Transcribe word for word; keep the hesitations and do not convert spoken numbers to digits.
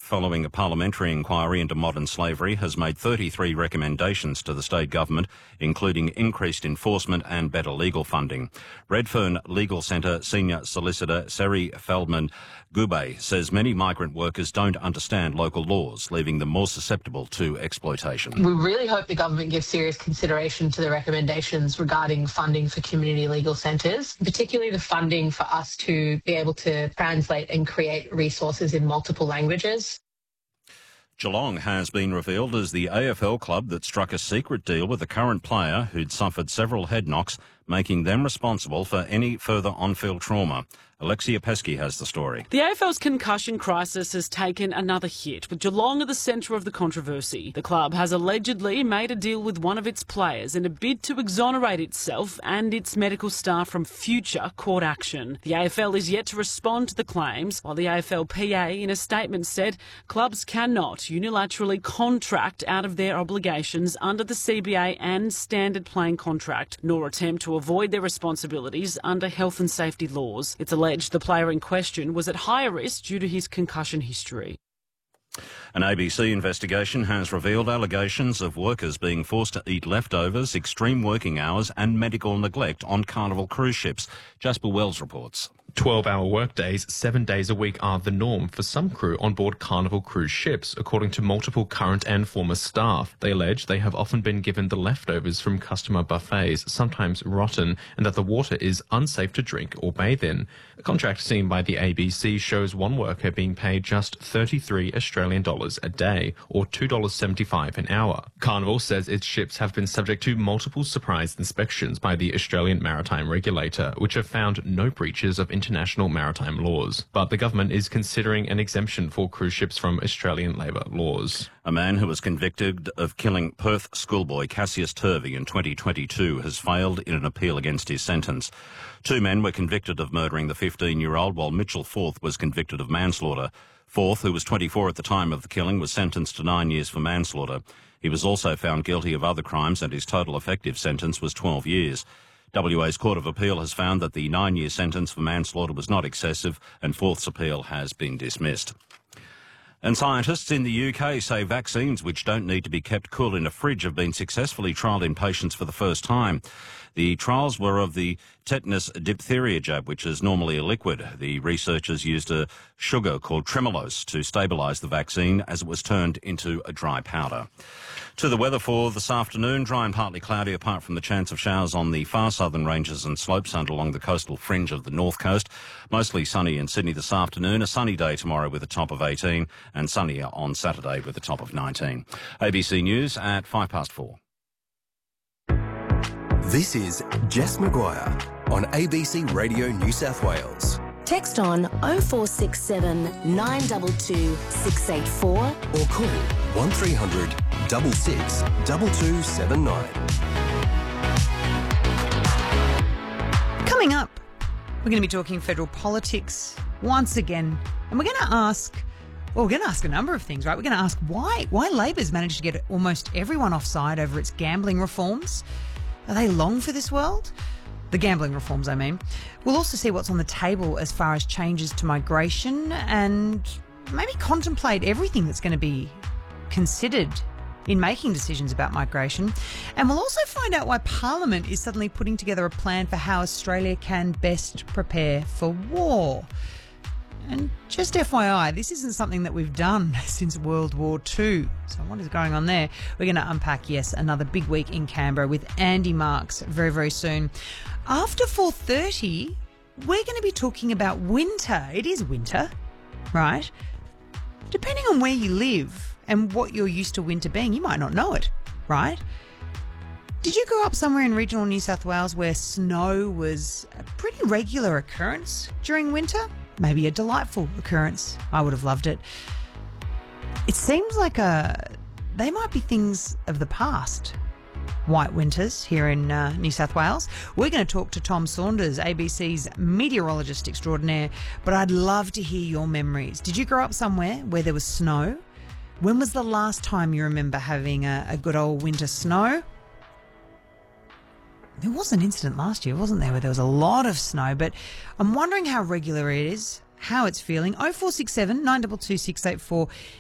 following a parliamentary inquiry into modern slavery, has made thirty-three recommendations to the state government, including increased enforcement and better legal funding. Redfern Legal Centre Senior Solicitor Seri Feldman Gubay says many migrant workers don't understand local laws, leaving them more susceptible to exploitation. We really hope the government gives serious consideration to the recommendations regarding funding for community legal centres, particularly the funding for us to be able to translate and create resources in multiple languages. Geelong has been revealed as the A F L club that struck a secret deal with a current player who'd suffered several head knocks, making them responsible for any further on-field trauma. Alexia Pesky has the story. The A F L's concussion crisis has taken another hit, with Geelong at the centre of the controversy. The club has allegedly made a deal with one of its players in a bid to exonerate itself and its medical staff from future court action. The A F L is yet to respond to the claims, while the A F L P A in a statement said clubs cannot unilaterally contract out of their obligations under the C B A and standard playing contract, nor attempt to avoid their responsibilities under health and safety laws. It's alleged the player in question was at higher risk due to his concussion history. An A B C investigation has revealed allegations of workers being forced to eat leftovers, extreme working hours and medical neglect on Carnival cruise ships. Jasper Wells reports. twelve-hour workdays, seven days a week are the norm for some crew on board Carnival cruise ships, according to multiple current and former staff. They allege they have often been given the leftovers from customer buffets, sometimes rotten, and that the water is unsafe to drink or bathe in. A contract seen by the A B C shows one worker being paid just thirty-three Australian dollars a day, or two dollars seventy-five an hour. Carnival says its ships have been subject to multiple surprise inspections by the Australian Maritime Regulator, which have found no breaches of international maritime laws. But the government is considering an exemption for cruise ships from Australian labour laws. A man who was convicted of killing Perth schoolboy Cassius Turvey in twenty twenty-two has failed in an appeal against his sentence. Two men were convicted of murdering the fifteen-year-old, while Mitchell Forth was convicted of manslaughter. Forth, who was twenty-four at the time of the killing, was sentenced to nine years for manslaughter. He was also found guilty of other crimes, and his total effective sentence was twelve years. W A's Court of Appeal has found that the nine-year sentence for manslaughter was not excessive, and Forth's appeal has been dismissed. And scientists in the U K say vaccines which don't need to be kept cool in a fridge have been successfully trialled in patients for the first time. The trials were of the tetanus diphtheria jab, which is normally a liquid. The researchers used a sugar called tremulose to stabilise the vaccine as it was turned into a dry powder. To the weather for this afternoon, dry and partly cloudy apart from the chance of showers on the far southern ranges and slopes and along the coastal fringe of the north coast. Mostly sunny in Sydney this afternoon, a sunny day tomorrow with a top of eighteen and sunnier on Saturday with a top of nineteen. A B C News at five past four. This is Jess Maguire on A B C Radio New South Wales. Text on oh four six seven, nine two two, six eight four or call one three hundred, six six, two two seven nine. Coming up, we're going to be talking federal politics once again, and we're going to ask, well, we're going to ask a number of things, right? We're going to ask why why Labor's managed to get almost everyone offside over its gambling reforms. Are they long for this world? The gambling reforms, I mean. We'll also see what's on the table as far as changes to migration and maybe contemplate everything that's going to be considered in making decisions about migration. And we'll also find out why Parliament is suddenly putting together a plan for how Australia can best prepare for war. And just F Y I, this isn't something that we've done since World War Two. So what is going on there? We're going to unpack, yes, another big week in Canberra with Andy Marks very, very soon. After four thirty, we're going to be talking about winter. It is winter, right? Depending on where you live and what you're used to winter being, you might not know it, right? Did you grow up somewhere in regional New South Wales where snow was a pretty regular occurrence during winter? Maybe a delightful occurrence. I would have loved it. It seems like a, they might be things of the past. White winters here in uh, New South Wales. We're going to talk to Tom Saunders, A B C's meteorologist extraordinaire, but I'd love to hear your memories. Did you grow up somewhere where there was snow? When was the last time you remember having a, a good old winter snow? There was an incident last year, wasn't there, where there was a lot of snow, but I'm wondering how regular it is, how it's feeling. oh four six seven, nine two two, six eight four